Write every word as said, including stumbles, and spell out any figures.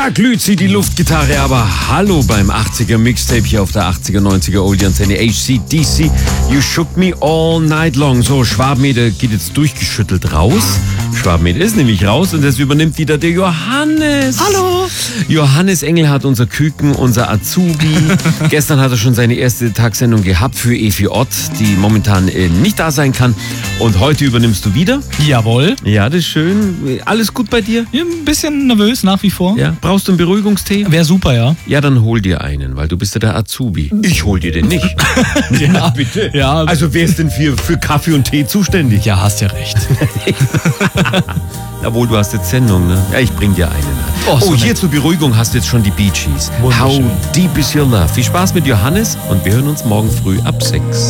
Da glüht sie die Luftgitarre, aber hallo beim achtziger Mixtape hier auf der achtziger, neunziger Oldie Antenne H C D C. You shook me all night long. So, Schwabenmeter geht jetzt durchgeschüttelt raus. Schwabenmeter ist nämlich raus und das übernimmt wieder der Johannes. Hallo. Johannes Engelhardt, unser Küken, unser Azubi. Gestern hat er schon seine erste Tagsendung gehabt für Efi Ott, die momentan äh, nicht da sein kann. Und heute übernimmst du wieder. Jawohl. Ja, das ist schön. Alles gut bei dir? Ja, ein bisschen nervös nach wie vor. Ja. Brauchst du einen Beruhigungstee? Wäre super, ja. Ja, dann hol dir einen, weil du bist ja der Azubi. Ich hol dir den nicht. Ja, bitte. Ja. Also wer ist denn für, für Kaffee und Tee zuständig? Ja, hast ja recht. Jawohl, du hast jetzt Sendung, ne? Ja, ich bring dir einen. Oh, Oh, so hier nett. zur Beruhigung hast du jetzt schon die Bee Gees. How Wunderschön. deep is your love? Viel Spaß mit Johannes und wir hören uns morgen früh ab sechs.